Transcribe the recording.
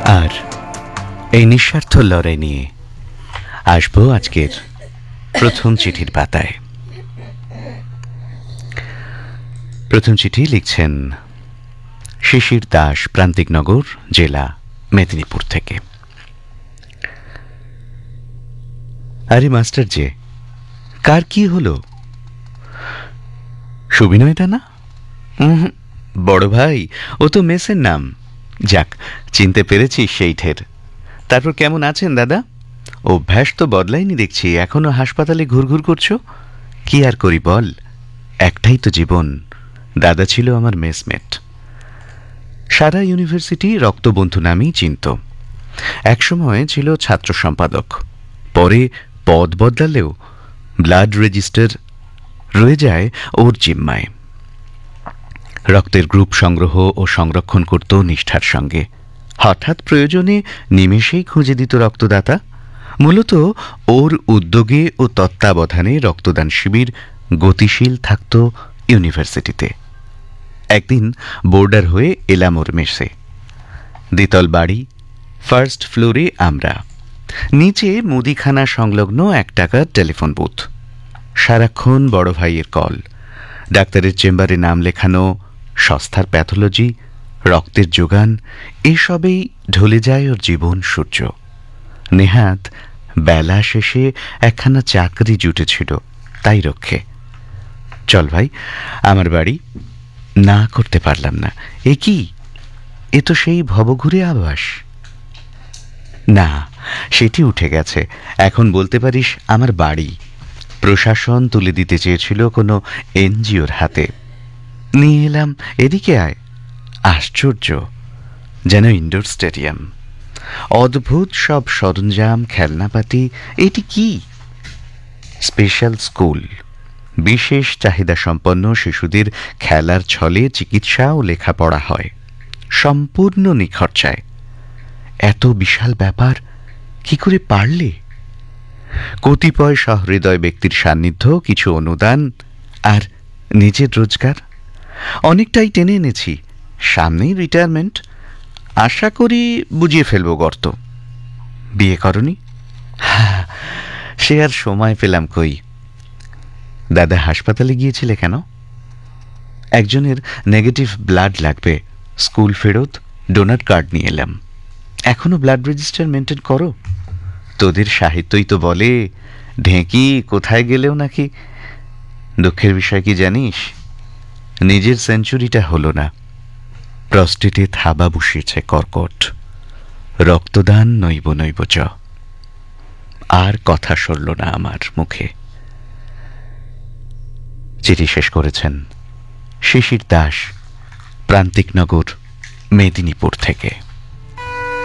আর এই নিঃস্বার্থ লড়াই নিয়ে আসবো আজকের প্রথম চিঠির পাতায়। প্রথম চিঠি লিখছেন শিশির দাস, প্রান্তিকনগর, জেলা মেদিনীপুর থেকে। আরে মাস্টার যে, কার কি হলো? সুবিনয়টা না? বড় ভাই, ও তো মেসের নাম। যাক, চিনতে পেরেছিস সেই ঠের। তারপর কেমন আছেন দাদা? অভ্যাস তো বদলাইনি দেখছি, এখনো হাসপাতালে ঘুরঘুর করছো। কি আর করি বল, একটাই তো জীবন। দাদা ছিল আমার মেসমেট। সারা ইউনিভার্সিটি রক্তবন্ধু নামেই চিনত। একসময় ছিল ছাত্র সম্পাদক, পরে পদ বদলালেও ব্লাড রেজিস্টার রয়ে যায় ওর জিম্মায়। রক্তের গ্রুপ সংগ্রহ ও সংরক্ষণ করত নিষ্ঠার সঙ্গে। হঠাৎ প্রয়োজনে নিমেষেই খুঁজে দিত রক্তদাতা। মূলত ওর উদ্যোগে ও তত্ত্বাবধানে রক্তদান শিবির গতিশীল থাকত ইউনিভার্সিটিতে। একদিন বোর্ডার হয়ে এলাম ওর মেসে। দ্বিতল বাড়ি, ফার্স্ট ফ্লোরে আমরা, নিচে মুদিখানা সংলগ্ন 1 টাকার টেলিফোন বুথ। সারাক্ষণ বড় ভাইয়ের কল, ডাক্তারের চেম্বারে নাম লেখানো, সস্তার প্যাথোলজি, রক্তের যোগান, এসবেই ঢলে যায় ওর জীবন সূর্য। নেহাত বেলা শেষে একখানা চাকরি জুটেছিল, তাই রক্ষে। চল ভাই আমার বাড়ি। না করতে পারলাম না। এ কি, এ তো সেই ভবঘুরে আবাস। না, সেটি উঠে গেছে, এখন বলতে পারিস আমার বাড়ি। প্রশাসন তুলে দিতে চেয়েছিল কোনো এনজিওর হাতে। নিয়ে এলাম, এদিকে আয়। আশ্চর্য, যেন ইনডোর স্টেডিয়াম। অদ্ভুত সব সরঞ্জাম, খেলনাপাতি। এটি কি? Special school. বিশেষ চাহিদা সম্পন্ন শিশুদের খেলার ছলে চিকিৎসা ও লেখাপড়া হয়, সম্পূর্ণ নিখরচায়। এত বিশাল ব্যাপার কি করে পারলে? কতিপয় সহৃদয় ব্যক্তির সান্নিধ্য, কিছু অনুদান আর নিজের রোজগার, অনেকটাই টেনে এনেছি। সামনেই রিটায়ারমেন্ট, আশা করি বুঝিয়ে ফেলবো গর্ত। বিয়ে করনি? সে আর সময় পেলাম কই। দাদা হাসপাতালে গিয়েছিলে কেন? একজনের নেগেটিভ ব্লাড লাগবে, স্কুল ফেরত, ডোনার কার্ড নিয়ে এলাম। এখনো ব্লাড রেজিস্টার মেনটেন করো? তোদের সাহিত্যই তো বলে ঢেঁকি কোথায় গেলেও নাকি। দুঃখের বিষয় কি জানিস, নিজের সেঞ্চুরিটা হলো না। প্রস্টেটে থাবা বসিয়েছে কর্কট। রক্তদান নইব নইব চ। আর কথা সরল না আমার মুখে। চিঠি শেষ করেছেন শিশির দাস, প্রান্তিকনগর, মেদিনীপুর থেকে।